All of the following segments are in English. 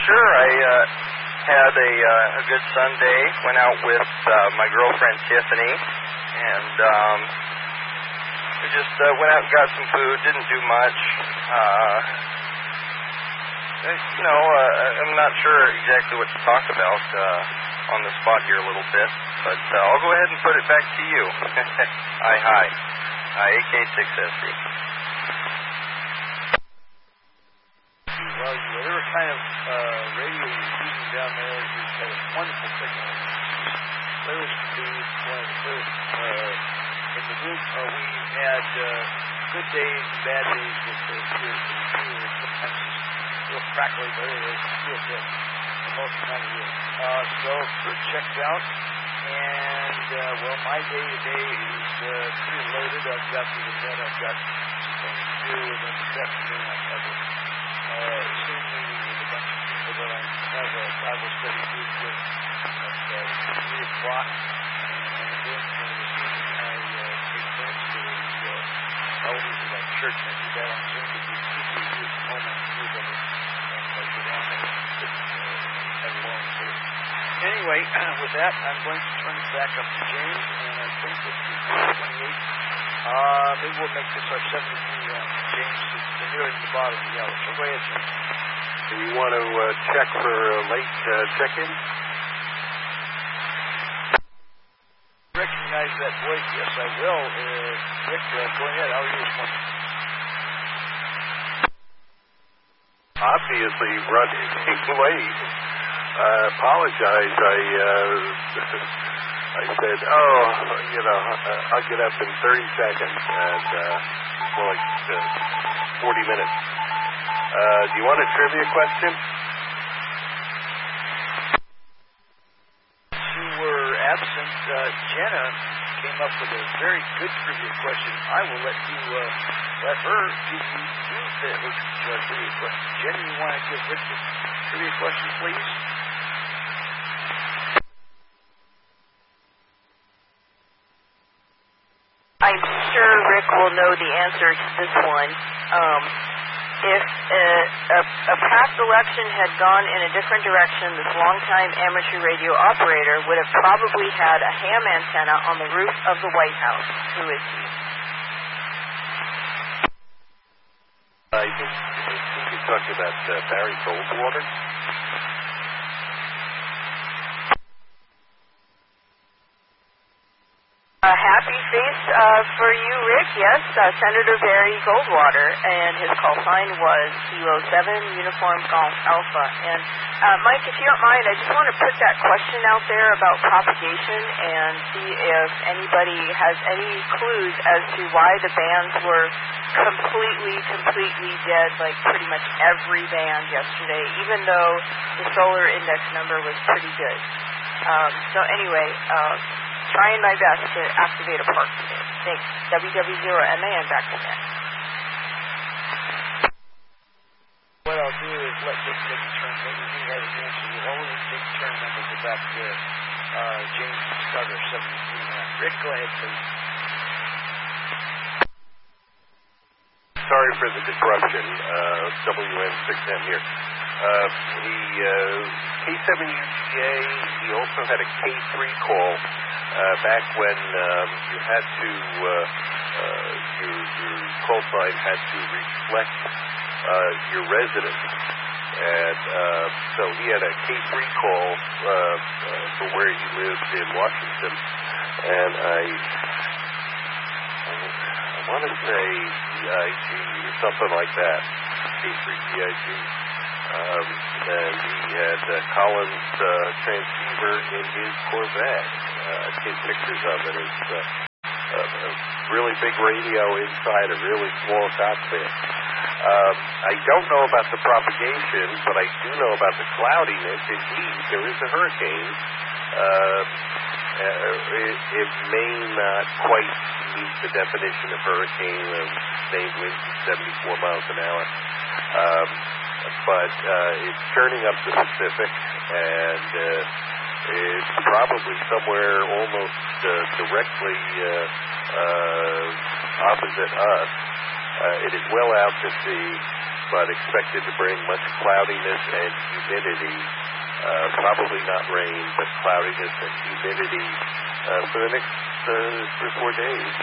Sure. I had a good Sunday. Went out with my girlfriend Tiffany, and we just went out and got some food. Didn't do much. I'm not sure exactly what to talk about on the spot here a little bit, but I'll go ahead and put it back to you. Hi. AK6SD. Well, whatever kind of radio you're using down there, you've got a wonderful signal. Clearest speed, one of the clearest in the group. We've had good days and bad days with the here. Sometimes it's real crackly, but it is real good. Most of the time it is. So, fruit checked out. And, my day today is pretty loaded. I've got to the net. I've got some things to do, and then this afternoon I have a Zoom meeting with a bunch of people that I have a Bible study group with at 3 o'clock. And then this evening I take minutes to the elders of our church. I do that on Zoom to do youth moment with them. And I go down there and have a long service. Anyway, with that, I'm going to turn it back up to James, and I think this is 28. Maybe we'll make this our 73 round. James is nearing the bottom of the yellow. So go ahead, James. Do you want to check for a late check-in? Recognize that voice? Yes, I will. Rick, go ahead. How are you this morning? Obviously running late. I apologize. I said, I'll get up in 30 seconds, and more like 40 minutes. Do you want a trivia question? You were absent. Jenna came up with a very good trivia question. I will let her give you her trivia question. Jenna, you want to give Rick the trivia question, please? I'm sure Rick will know the answer to this one. If a past election had gone in a different direction, this longtime amateur radio operator would have probably had a ham antenna on the roof of the White House. Who is he? I think you're talking about Barry Goldwater. A happy face for you, Rick. Yes, Senator Barry Goldwater, and his call sign was Kilo 7 Uniform Golf Alpha. And Mike, if you don't mind, I just want to put that question out there about propagation and see if anybody has any clues as to why the bands were completely dead, like pretty much every band yesterday, even though the solar index number was pretty good. So anyway, trying my best to activate a park today. Thanks. WW0MAN back to net. What I'll do is let Dick take a turn. Maybe he has an answer. We'll only take a turn, then we'll go back to James Carter, 73. Rick, go ahead, please. Sorry for the disruption. WN6M here. K7UGA, he also had a K3 call back when you had to, your call sign had to reflect your residence. And so he had a K3 call for where he lived in Washington. And I want to say VIG or something like that. K3 VIG. And he had Collins transceiver in his Corvette. I take pictures of it. It's a really big radio inside a really small cockpit. I don't know about the propagation, but I do know about the cloudiness. Indeed, there is a hurricane. It may not quite meet the definition of hurricane of sustained winds of 74 miles an hour. But it's turning up the Pacific, and it's probably somewhere almost directly opposite us. It is well out to sea, but expected to bring much cloudiness and humidity. Probably not rain, but cloudiness and humidity for the next 3 or 4 days.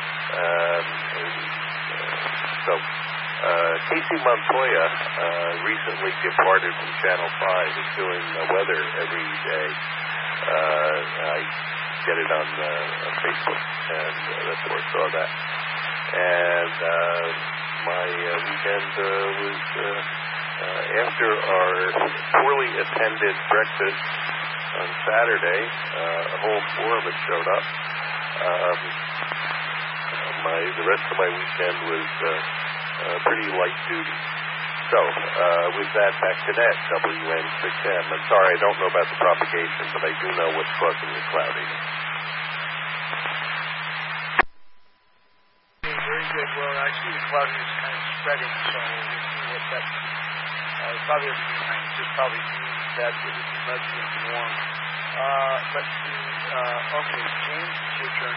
Casey Montoya recently departed from Channel 5. Is doing weather every day. I get it on Facebook, and that's where I saw that. And my weekend was after our poorly attended breakfast on Saturday. A whole 4 of us showed up. The rest of my weekend was pretty light duty. So, with that, back to that, WN6M. I'm sorry, I don't know about the propagation, but I do know what's causing the cloudiness. Very good. Well, I see the cloudiness kind of spreading, so we'll see what that probably doesn't mean rain. It just probably means that it will be muggy and warm. Let's see. Okay, James, it's your turn.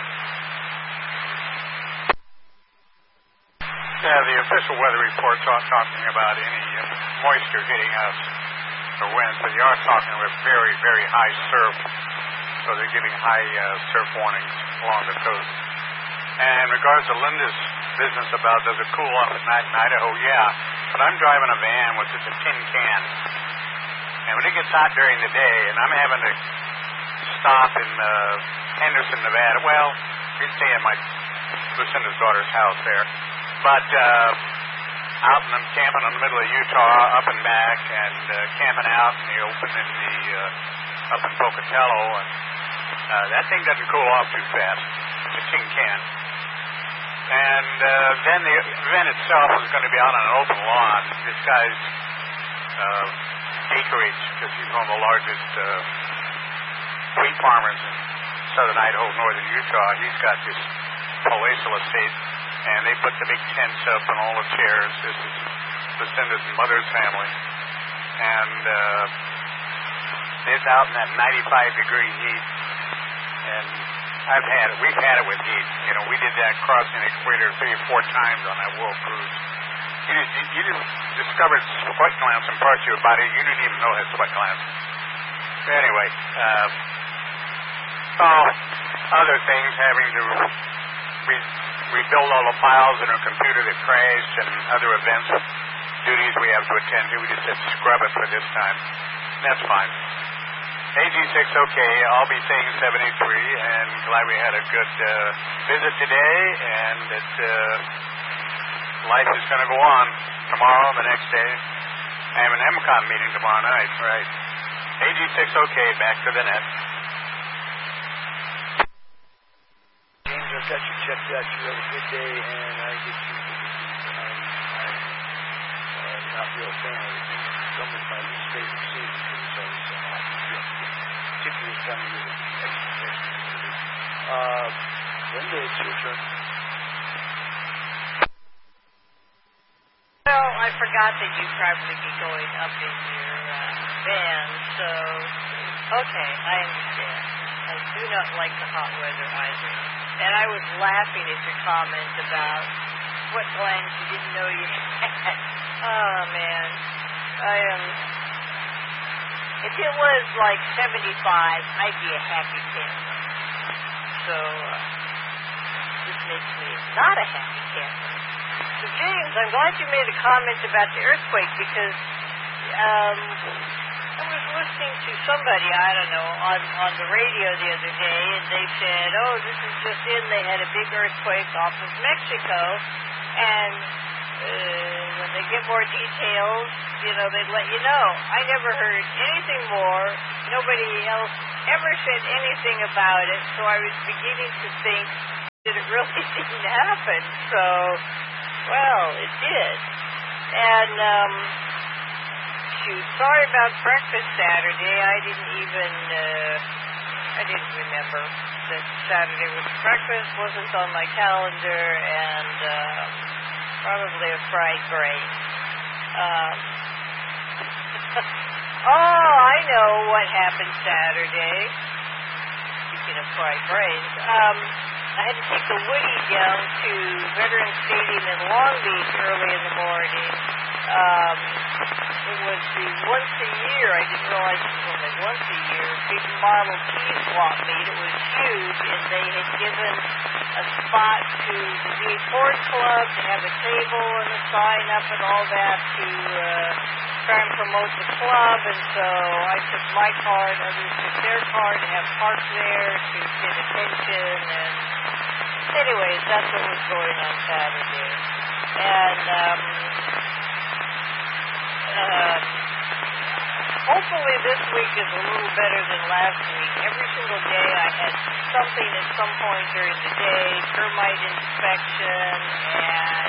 Yeah, the official weather reports aren't talking about any moisture hitting us or winds, but they are talking about very, very high surf. So they're giving high surf warnings along the coast. And in regards to Linda's business about does it cool off at night in Idaho, yeah. But I'm driving a van, which is a tin can. And when it gets hot during the day, and I'm having to stop in Henderson, Nevada, well, we stay at my Lucinda's daughter's house there. But out and I'm camping in the middle of Utah, up and back, and camping out in the open in the up in Pocatello, and that thing doesn't cool off too fast. It's a tin can. And then the event itself is going to be out on an open lawn. This guy's acreage, because he's one of the largest wheat farmers in southern Idaho, northern Utah. He's got this palatial estate. And they put the big tents up and all the chairs. This is Lucinda's mother's family. And it's out in that 95-degree heat. And we've had it with heat. You know, we did that crossing the equator 3 or 4 times on that world cruise. You didn't discover sweat glands in parts of your body. You didn't even know it had sweat glands. Anyway, other things having to rebuild all the files in our computer that crashed and other events, duties we have to attend to. We just said scrub it for this time. That's fine. AG6, okay. I'll be saying 73, and glad we had a good visit today, and that life is going to go on tomorrow, the next day. I have an MCOM meeting tomorrow night, right? AG6, okay. Back to the net. Got you checked out. You have a good day, and I get you. I'm not real fan of it. Summer's my least favorite season because it's always so hot. Particularly this time of year with the extra humidity. Linda, it's your turn. Well, I forgot that you'd probably be going up in your van, so okay, I understand. I do not like the hot weather either. And I was laughing at your comment about what glands you didn't know you had. Oh, man. If it was like 75, I'd be a happy camper. So, this makes me not a happy camper. So, James, I'm glad you made a comment about the earthquake because I was listening to somebody, I don't know, on the radio the other day, and they said, oh, this is just in. They had a big earthquake off of Mexico, and when they get more details, they'd let you know. I never heard anything more. Nobody else ever said anything about it, so I was beginning to think that it really didn't happen. So, well, it did. And, sorry about breakfast Saturday. I didn't remember that Saturday was breakfast, wasn't on my calendar, and probably a fried brain. I know what happened Saturday. Speaking of fried brains, I had to take the Woody down to Veterans Stadium in Long Beach early in the morning. it was the once a year, I didn't realize it was only once a year, big Model T swap meet. It was huge, and they had given a spot to the V Ford Club to have a table and a sign up and all that to try and promote the club. And so I took my card, others took their card to have parked there to get attention. And anyways, that's what was going on Saturday. And hopefully this week is a little better than last week. Every single day I had something at some point during the day, termite inspection, and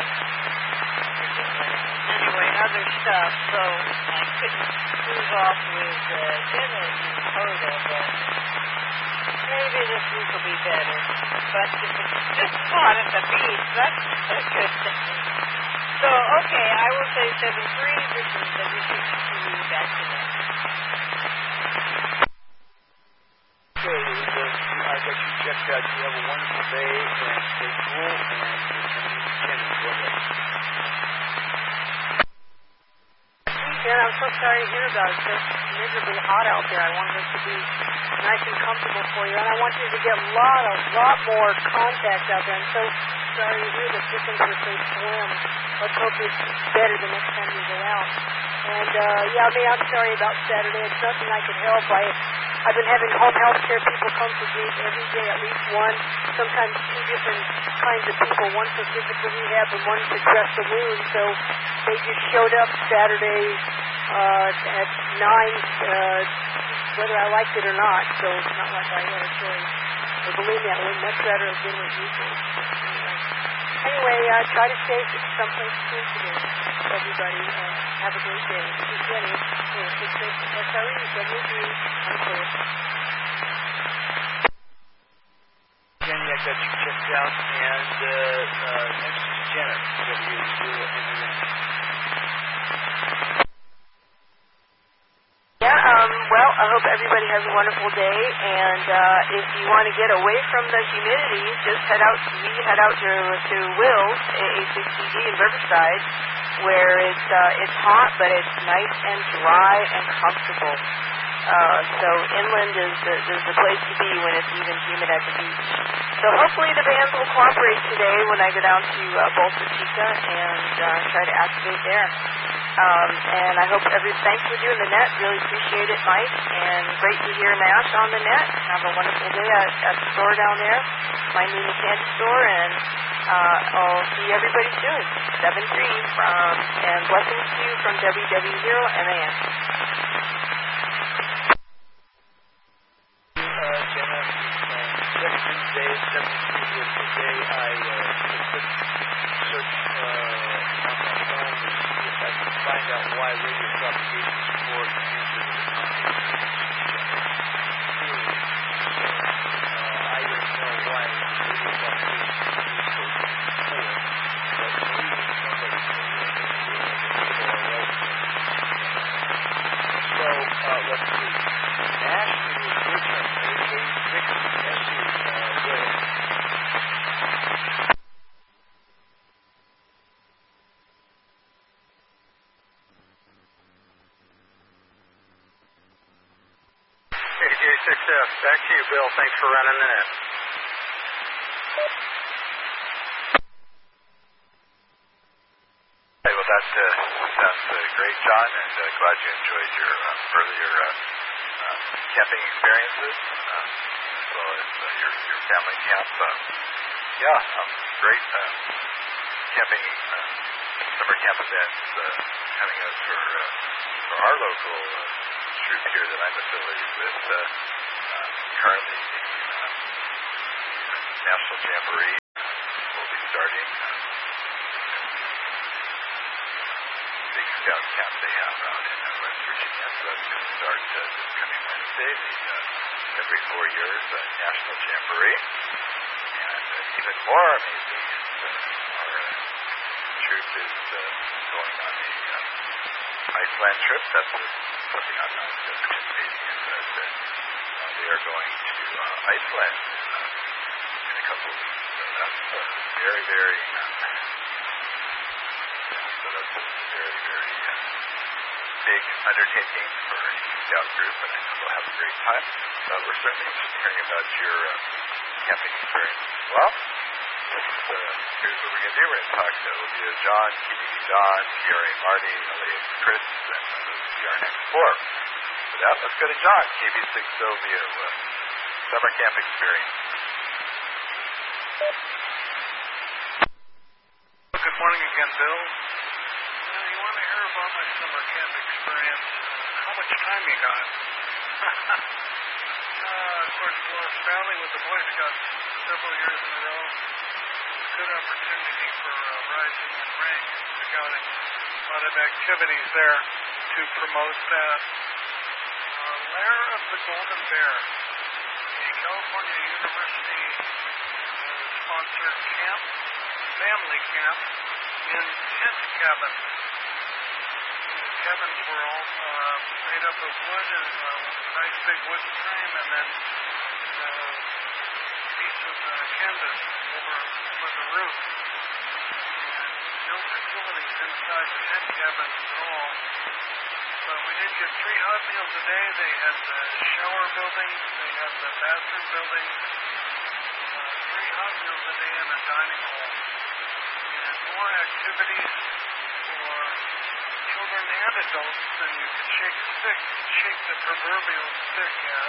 anyway, other stuff. So I couldn't cruise off with Jenna in Dakota, but maybe this week will be better. But if it's just hot at the beach, that's a good thing. So, okay, I will say 7-3. This is W62 back to them. Okay, I got you checked out. You have a wonderful day and stay cool. And Jenny, go ahead. Yeah, I'm so sorry to hear about it. It's just miserably hot out there. I wanted it to be nice and comfortable for you, and I want you to get a lot more contact out there. I'm so sorry to hear that chickens are so slim. Let's hope it's better the next time you go out. And yeah, I'm sorry about Saturday. It's nothing I could help. I've been having home health care people come for me every day, at least one, sometimes two different kinds of people, one for physical rehab and one to dress the wound. So they just showed up Saturday at 9, whether I liked it or not. So it's not like I had a choice. But believe me, I would much rather have been with you. Anyway, try to stay someplace cool today. Everybody, have a great day. This is Jenny. SRE, WD, I'm clear. Jenny, I got you checked out. And next is Jenna, WD. Well, I hope everybody has a wonderful day, and if you want to get away from the humidity, just head out to Will's, AACCD in Riverside, where it's hot, but it's nice and dry and comfortable. So inland is the place to be when it's even humid at the beach. So hopefully the bands will cooperate today when I go down to Bolsa Chica and try to activate there. And I hope thanks for doing the net. Really appreciate it, Mike. And great to hear Nash on the net. Have a wonderful day at the store down there, my Nina Candy store, and I'll see everybody soon. 7-3 and blessings to you from WW0MAN. Jenna, next Wednesday, 7th Street was the day I did a quick search on my phone to see if I could find out why radio propagation support answered the conversation. I don't know why radio propagation support so poor, but maybe somebody can So, let's see. Nash, it was your turn. Success. Back to you, Bill. Thanks for running the net. Hey, well, that sounds great, John, and glad you enjoyed your earlier camping experiences, as well as your family camp. Great camping summer camp events coming up for our local troop here that I'm affiliated with. Currently, the National Jamboree will be starting. Big scout camp they have out in West Virginia, so that's going to start this coming Wednesday. Every 4 years, National Jamboree. And even more amazing is our troop is going on a Iceland trip. That's something I'm not participating in, but they are going to Iceland in a couple of weeks. So that's very, very. So That's a very, very big undertaking for a scout group, and I know they'll have a great time. We're certainly interested in hearing about your camping experience as well. Here's what we're going to do. We're going to talk to Olivia John, KBB John, PRA Marty, LA Chris, and those will be our next four. With that, let's go to John, KB6 Ovio, summer camp experience. Good morning again, Bill. You want to hear about my summer camp experience? How much time you got? Of course, Lost Valley with the Boy Scouts several years in a row. Good opportunity for rising in rank and scouting. A lot of activities there to promote that. Lair of the Golden Bear, a California University sponsored camp, family camp in tent cabins. The cabins were all made up of wood and a nice big wooden frame, and then a piece of canvas over the roof. And no facilities inside the tent cabins at all. But we did get 3 hot meals a day. They had the shower buildings, they had the bathroom buildings, 3 hot meals a day and a dining hall. And more activities for children and adults than you could shake the proverbial stick at.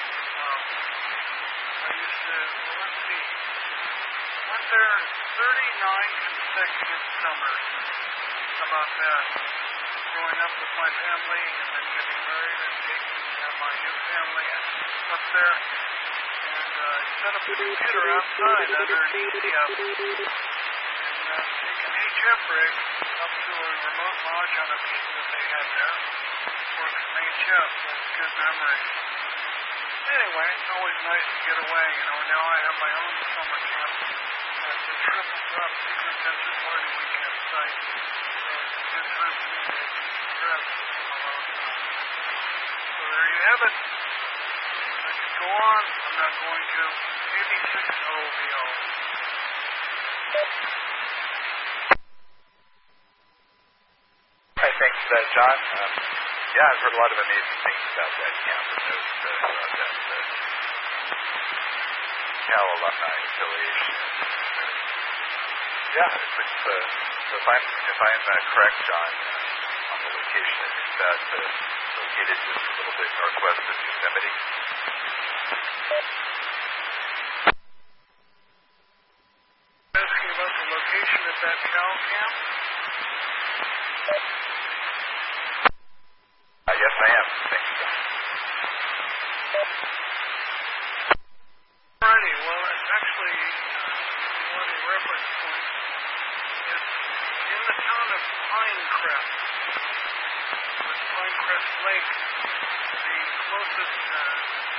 I used to, let's see, went there 39 consecutive summers. How about that? Growing up with my family and then getting married and taking my new family up there. And set up the computer outside underneath the and take an HF rig up to a remote lodge on a beach that they had there. Worked from HF, that's good memories. Anyway, it's always nice to get away. Now I have my own summer camp at the Triple Top Secret Desert Party Weekend site. So it's a good time for me to stress some alone time. So there you have it. I could go on. I'm not going to. KB6OVO. Hi, thanks for that, John. Yeah, I've heard a lot of amazing things about that camp and about that Cal alumni affiliation. Yeah, so if I'm correct, John, on the location, is that located just a little bit northwest of Yosemite? Asking about the location of that Cal camp? Yes, I am. Thanks, John. Alrighty, well, it's actually one reference point. It's in the town of Pinecrest. With Pinecrest Lake, the closest